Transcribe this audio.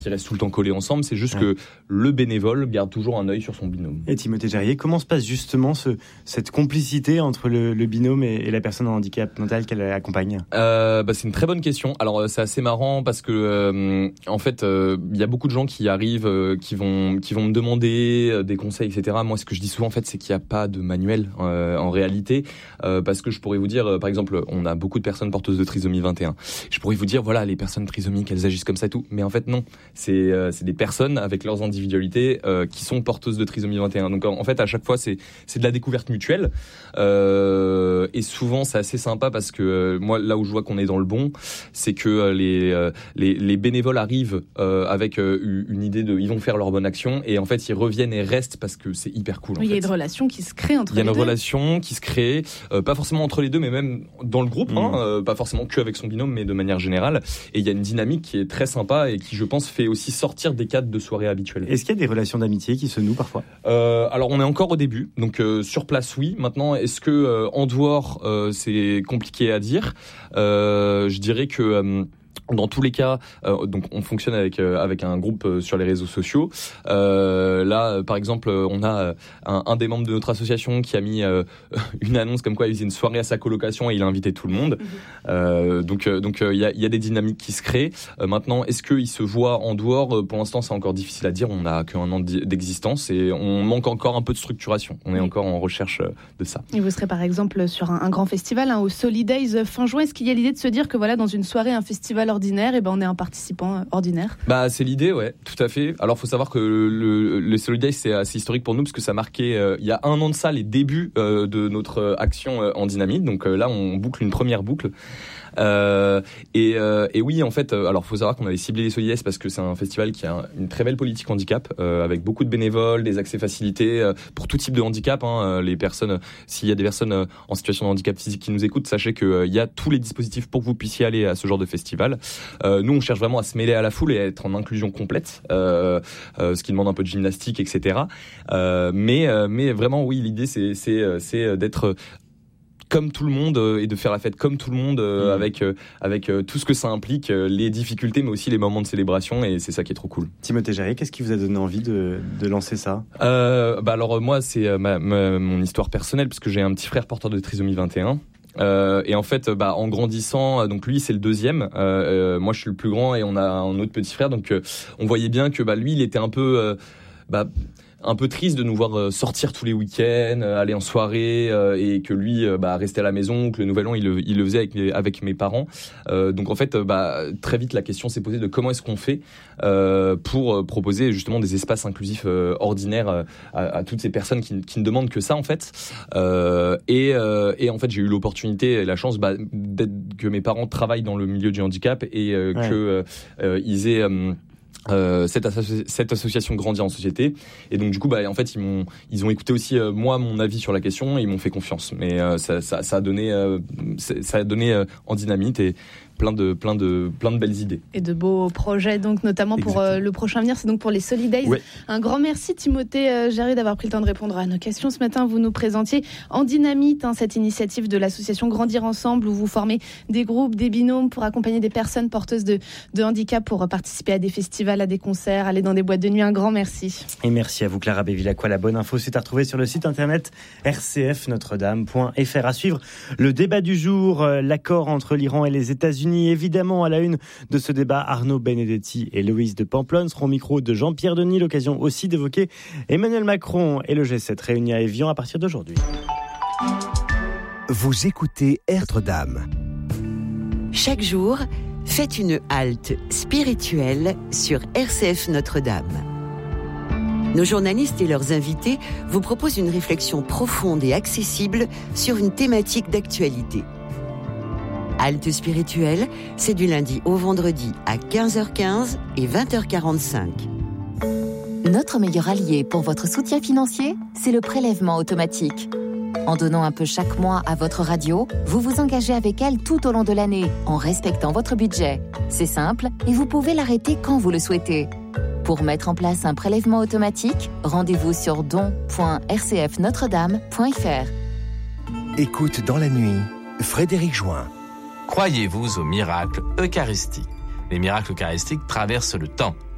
qui restent tout le temps collés ensemble, c'est juste que le bénévole garde toujours un œil sur son binôme. Et Timothée Gerrier, comment se passe justement cette complicité entre le binôme et la personne en handicap mental qu'elle accompagne ? C'est une très bonne question. Alors c'est assez marrant parce que en fait il y a beaucoup de gens qui arrivent, qui vont me demander des conseils, etc. Moi, ce que je dis souvent en fait, c'est qu'il n'y a pas de manuel en réalité, parce que je pourrais vous dire, par exemple, on a beaucoup de personnes porteuses de trisomie 21. Je pourrais vous dire, voilà, les personnes trisomiques, elles agissent comme ça et tout, mais en fait non. C'est des personnes avec leurs individualités qui sont porteuses de trisomie 21. Donc en fait à chaque fois c'est de la découverte mutuelle, et souvent c'est assez sympa parce que moi là où je vois qu'on est dans le bon, c'est que les bénévoles arrivent avec une idée de ils vont faire leur bonne action et en fait ils reviennent et restent parce que c'est hyper cool. Il y a une relation qui se crée entre les deux. Il y a une relation qui se crée, pas forcément entre les deux mais même dans le groupe, pas forcément que avec son binôme mais de manière générale, et il y a une dynamique qui est très sympa et qui je pense fait aussi sortir des cadres de soirée habituels. Est-ce qu'il y a des relations d'amitié qui se nouent parfois ? Alors on est encore au début, donc sur place oui. Maintenant, est-ce que en dehors c'est compliqué à dire. Je dirais que dans tous les cas, donc on fonctionne avec un groupe sur les réseaux sociaux. Là, par exemple, on a un des membres de notre association qui a mis une annonce comme quoi il faisait une soirée à sa colocation et il a invité tout le monde. Donc il y a des dynamiques qui se créent. Maintenant, est-ce qu'ils se voient en dehors ? Pour l'instant, c'est encore difficile à dire. On n'a qu'un an d'existence et on manque encore un peu de structuration. On est encore en recherche de ça. Et vous serez par exemple sur un grand festival, au Solidays fin juin. Est-ce qu'il y a l'idée de se dire que voilà, dans une soirée, un festival ordinaire, et on est un participant ordinaire? C'est l'idée, ouais, tout à fait. Alors faut savoir que le Solidays c'est assez historique pour nous parce que ça marquait il y a un an de ça les débuts de notre action en dynamite. Donc là on boucle une première boucle. Et oui, en fait, alors faut savoir qu'on avait ciblé les Solidays parce que c'est un festival qui a une très belle politique handicap, avec beaucoup de bénévoles, des accès facilités pour tout type de handicap. Les personnes, s'il y a des personnes en situation de handicap physique qui nous écoutent, sachez que il y a tous les dispositifs pour que vous puissiez aller à ce genre de festival. Nous, on cherche vraiment à se mêler à la foule et à être en inclusion complète, ce qui demande un peu de gymnastique, etc. Mais vraiment, oui, l'idée c'est d'être comme tout le monde et de faire la fête comme tout le monde, avec tout ce que ça implique, les difficultés mais aussi les moments de célébration, et c'est ça qui est trop cool. Timothée Gerrier, qu'est-ce qui vous a donné envie de lancer ça ? Alors moi c'est mon histoire personnelle parce que j'ai un petit frère porteur de trisomie 21. Et en fait, en grandissant, donc lui c'est le deuxième, moi je suis le plus grand et on a un autre petit frère, donc on voyait bien que lui il était un peu triste de nous voir sortir tous les week-ends, aller en soirée, et que lui restait à la maison, que le nouvel an il le faisait avec mes parents. Donc en fait très vite la question s'est posée de comment est-ce qu'on fait pour proposer justement des espaces inclusifs ordinaires à toutes ces personnes qui ne demandent que ça en fait. Et en fait j'ai eu l'opportunité et la chance que mes parents travaillent dans le milieu du handicap et que ils aient cette association Grandir en Société, et donc du coup en fait ils ont écouté aussi moi mon avis sur la question et ils m'ont fait confiance, mais ça a donné en dynamite et plein de belles idées. Et de beaux projets, donc notamment pour le prochain avenir, c'est donc pour les Solidays. Ouais. Un grand merci Timothée Gerrier d'avoir pris le temps de répondre à nos questions ce matin. Vous nous présentiez en dynamite cette initiative de l'association Grandir Ensemble, où vous formez des groupes, des binômes pour accompagner des personnes porteuses de handicap pour participer à des festivals, à des concerts, aller dans des boîtes de nuit. Un grand merci. Et merci à vous Clara Bévilacqua. La bonne info c'est à retrouver sur le site internet rcfnotredame.fr. À suivre le débat du jour, l'accord entre l'Iran et les États-Unis. Évidemment, à la une de ce débat, Arnaud Benedetti et Loïs de Pamplonne seront au micro de Jean-Pierre Denis. L'occasion aussi d'évoquer Emmanuel Macron et le G7 réunis à Évian à partir d'aujourd'hui. Vous écoutez Notre-Dame. Chaque jour, faites une halte spirituelle sur RCF Notre-Dame. Nos journalistes et leurs invités vous proposent une réflexion profonde et accessible sur une thématique d'actualité. Halte spirituelle, c'est du lundi au vendredi à 15h15 et 20h45. Notre meilleur allié pour votre soutien financier, c'est le prélèvement automatique. En donnant un peu chaque mois à votre radio, vous vous engagez avec elle tout au long de l'année, en respectant votre budget. C'est simple et vous pouvez l'arrêter quand vous le souhaitez. Pour mettre en place un prélèvement automatique, rendez-vous sur don.rcfnotredame.fr. Écoute dans la nuit, Frédéric Join. Croyez-vous aux miracles eucharistiques ? Les miracles eucharistiques traversent le temps.